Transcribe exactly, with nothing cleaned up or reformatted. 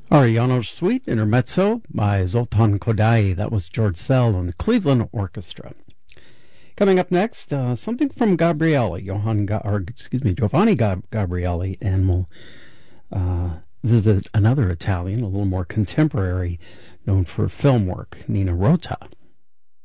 Ariano Suite Intermezzo by Zoltan Kodaly. That was George Szell and the Cleveland Orchestra. Coming up next, uh, something from Gabrieli, Johann, Ga- or excuse me, Giovanni Gab- Gabrieli, and we'll uh, visit another Italian, a little more contemporary, known for film work, Nina Rota.